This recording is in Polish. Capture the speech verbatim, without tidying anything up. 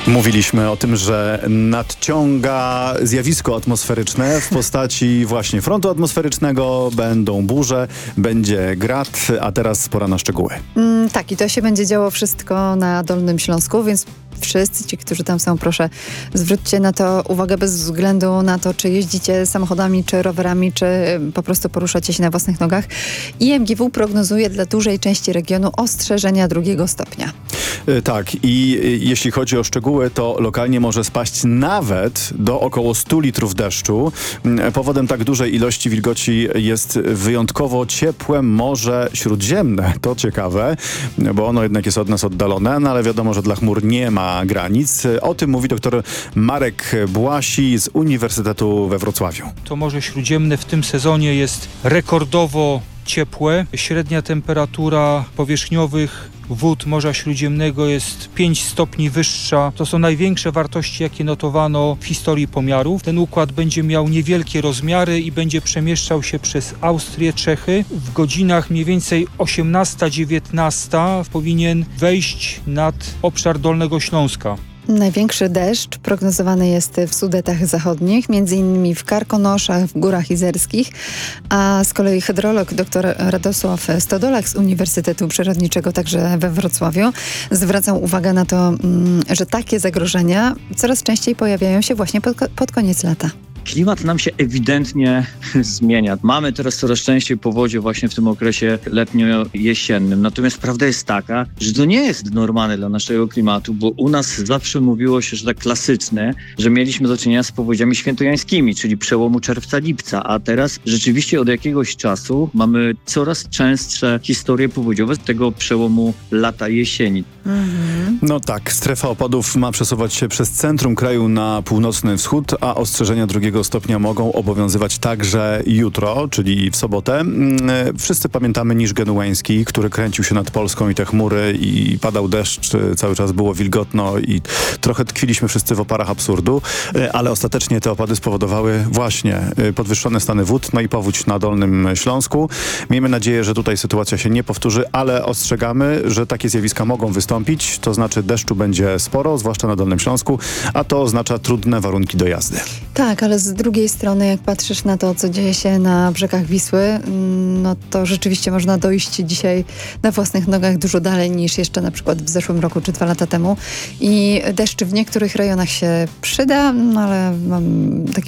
Mówiliśmy o tym, że nadciąga zjawisko atmosferyczne w postaci właśnie frontu atmosferycznego, będą burze, będzie grad, a teraz pora na szczegóły. Mm, tak, i to się będzie działo wszystko na Dolnym Śląsku, więc wszyscy ci, którzy tam są, proszę, zwróćcie na to uwagę bez względu na to, czy jeździcie samochodami, czy rowerami, czy po prostu poruszacie się na własnych nogach. I M G W prognozuje dla dużej części regionu ostrzeżenia drugiego stopnia. Tak, i jeśli chodzi o szczegóły, to lokalnie może spaść nawet do około stu litrów deszczu. Powodem tak dużej ilości wilgoci jest wyjątkowo ciepłe Morze Śródziemne. To ciekawe, bo ono jednak jest od nas oddalone, no ale wiadomo, że dla chmur nie ma granic. O tym mówi dr Marek Błasi z Uniwersytetu we Wrocławiu. To Morze Śródziemne w tym sezonie jest rekordowo ciepłe. Średnia temperatura powierzchniowych wód Morza Śródziemnego jest pięć stopni wyższa. To są największe wartości, jakie notowano w historii pomiarów. Ten układ będzie miał niewielkie rozmiary i będzie przemieszczał się przez Austrię, Czechy. W godzinach mniej więcej osiemnasta dziewiętnasta powinien wejść nad obszar Dolnego Śląska. Największy deszcz prognozowany jest w Sudetach Zachodnich, między innymi w Karkonoszach, w Górach Izerskich, a z kolei hydrolog dr Radosław Stodolak z Uniwersytetu Przyrodniczego, także we Wrocławiu, zwracał uwagę na to, że takie zagrożenia coraz częściej pojawiają się właśnie pod, pod koniec lata. Klimat nam się ewidentnie zmienia. Mamy teraz coraz częściej powodzie właśnie w tym okresie letnio-jesiennym. Natomiast prawda jest taka, że to nie jest normalne dla naszego klimatu, bo u nas zawsze mówiło się, że tak klasycznie, że mieliśmy do czynienia z powodziami świętojańskimi, czyli przełomu czerwca-lipca, a teraz rzeczywiście od jakiegoś czasu mamy coraz częstsze historie powodziowe z tego przełomu lata-jesieni. Mhm. No tak, strefa opadów ma przesuwać się przez centrum kraju na północny wschód, a ostrzeżenia drugiego stopnia mogą obowiązywać także jutro, czyli w sobotę. Wszyscy pamiętamy niż genueński, który kręcił się nad Polską i te chmury i padał deszcz, cały czas było wilgotno i trochę tkwiliśmy wszyscy w oparach absurdu, ale ostatecznie te opady spowodowały właśnie podwyższone stany wód, no i powódź na Dolnym Śląsku. Miejmy nadzieję, że tutaj sytuacja się nie powtórzy, ale ostrzegamy, że takie zjawiska mogą wystąpić, to znaczy deszczu będzie sporo, zwłaszcza na Dolnym Śląsku, a to oznacza trudne warunki do jazdy. Tak, ale z drugiej strony, jak patrzysz na to, co dzieje się na brzegach Wisły, no to rzeczywiście można dojść dzisiaj na własnych nogach dużo dalej niż jeszcze na przykład w zeszłym roku czy dwa lata temu. I deszcz w niektórych rejonach się przyda, no ale mam taki